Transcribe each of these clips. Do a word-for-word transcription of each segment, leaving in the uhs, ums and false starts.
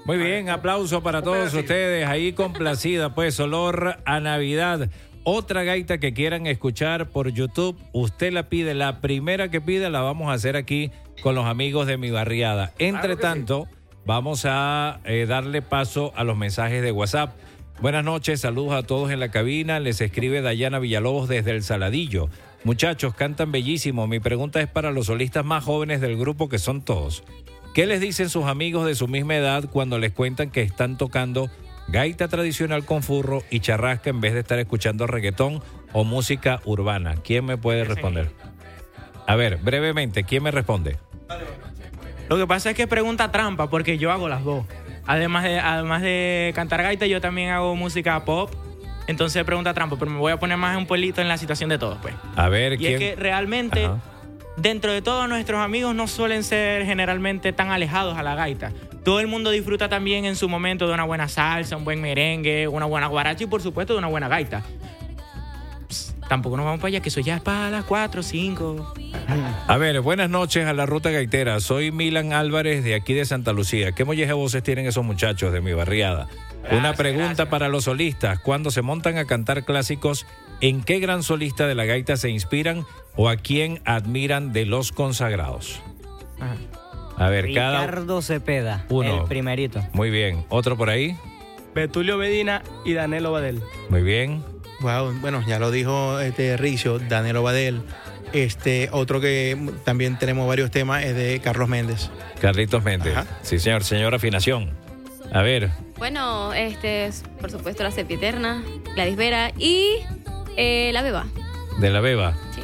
Muy bien, aplauso para todos ustedes. Ahí complacida, pues, olor a Navidad. Otra gaita que quieran escuchar por YouTube, usted la pide. La primera que pida la vamos a hacer aquí con los amigos de Mi Barriada. Entre claro tanto, sí. vamos a eh, darle paso a los mensajes de WhatsApp. Buenas noches, saludos a todos en la cabina. Les escribe Dayana Villalobos desde El Saladillo. Muchachos, cantan bellísimo. Mi pregunta es para los solistas más jóvenes del grupo, que son todos. ¿Qué les dicen sus amigos de su misma edad cuando les cuentan que están tocando gaita tradicional con furro y charrasca en vez de estar escuchando reggaetón o música urbana? ¿Quién me puede responder? A ver, brevemente, ¿quién me responde? Lo que pasa es que es pregunta trampa, porque yo hago las dos. Además de, además de cantar gaita, yo también hago música pop. Entonces pregunta trampa, pero me voy a poner más un pueblito en la situación de todos, pues. A ver, y ¿quién? es que realmente... Ajá. Dentro de todos nuestros amigos no suelen ser generalmente tan alejados a la gaita. Todo el mundo disfruta también en su momento de una buena salsa, un buen merengue, una buena guaracha y por supuesto de una buena gaita. Psst, tampoco nos vamos para allá, que eso ya es para las cuatro, cinco. A ver, buenas noches a la Ruta Gaitera. Soy Milan Álvarez de aquí de Santa Lucía. ¿Qué molleje voces tienen esos muchachos de Mi Barriada? Gracias, una pregunta gracias. Para los solistas. Cuando se montan a cantar clásicos, ¿en qué gran solista de la gaita se inspiran o a quién admiran de los consagrados? Ajá. A ver, Ricardo cada... Ricardo Cepeda, uno. El primerito. Muy bien. ¿Otro por ahí? Betulio Medina y Danilo Badel. Muy bien. Wow, bueno, ya lo dijo este Ricio, Danilo Badel. Este, otro que también tenemos varios temas es de Carlos Méndez. Carlitos Méndez. Ajá. Sí, señor. Señor Afinación. A ver. Bueno, este, por supuesto, la Sempiterna, Gladys Vera y eh, la Beba. ¿De la Beba? Sí.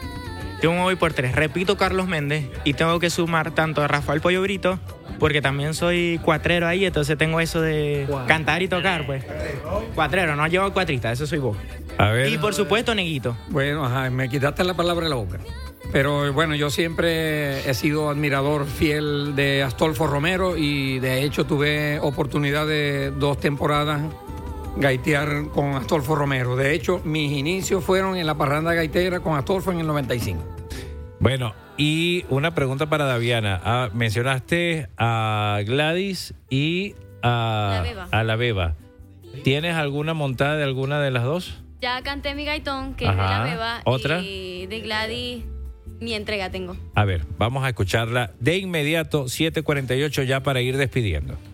Yo me voy por tres. Repito Carlos Méndez y tengo que sumar tanto a Rafael Pollo Brito, porque también soy cuatrero ahí, entonces tengo eso de wow. cantar y tocar, pues. Cuatrero, no llevo cuatrista, eso soy vos. A ver. Y por supuesto, Neguito. Bueno, ajá, me quitaste la palabra de la boca. Pero bueno, yo siempre he sido admirador fiel de Astolfo Romero y de hecho tuve oportunidad de dos temporadas gaitear con Astolfo Romero. De hecho, mis inicios fueron en la parranda gaitera con Astolfo en el noventa y cinco. Bueno, y una pregunta para Daviana. Ah, mencionaste a Gladys y a la Beba. a la Beba. ¿Tienes alguna montada de alguna de las dos? Ya canté mi gaitón, que Ajá. es de la Beba. ¿Otra? Y de Gladys, mi entrega tengo. A ver, vamos a escucharla de inmediato, siete cuarenta y ocho ya para ir despidiendo.